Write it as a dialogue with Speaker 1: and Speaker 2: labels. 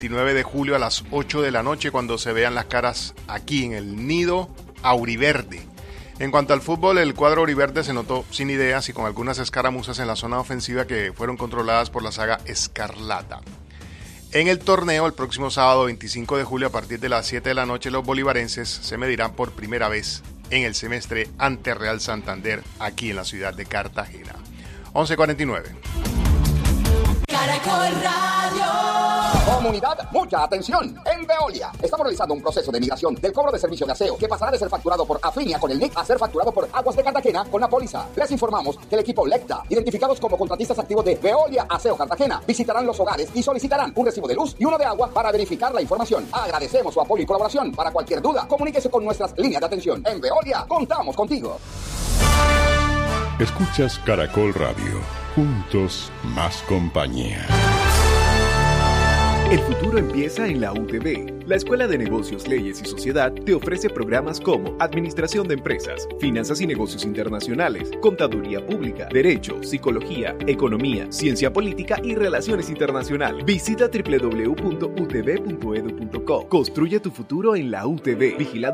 Speaker 1: 29 de julio a las 8 de la noche, cuando se vean las caras aquí en el Nido Auriverde. En cuanto al fútbol, el cuadro auriverde se notó sin ideas y con algunas escaramuzas en la zona ofensiva que fueron controladas por la saga Escarlata. En el torneo, el próximo sábado 25 de julio a partir de las 7 de la noche, los bolivarenses se medirán por primera vez en el semestre ante Real Santander aquí en la ciudad de Cartagena. 11:49.
Speaker 2: Caracol Radio.
Speaker 3: Comunidad, mucha atención. En Veolia estamos realizando un proceso de migración del cobro de servicio de aseo que pasará de ser facturado por Afinia con el NIC a ser facturado por Aguas de Cartagena con la póliza. Les informamos que el equipo Lecta, identificados como contratistas activos de Veolia Aseo Cartagena, visitarán los hogares y solicitarán un recibo de luz y uno de agua para verificar la información. Agradecemos su apoyo y colaboración. Para cualquier duda, comuníquese con nuestras líneas de atención. En Veolia, contamos contigo.
Speaker 4: Escuchas Caracol Radio. Juntos, más compañía.
Speaker 5: El futuro empieza en la UTV. La Escuela de Negocios, Leyes y Sociedad te ofrece programas como Administración de Empresas, Finanzas y Negocios Internacionales, Contaduría Pública, Derecho, Psicología, Economía, Ciencia Política y Relaciones Internacionales. Visita www.utv.edu.co. Construye tu futuro en la UTV. Vigilado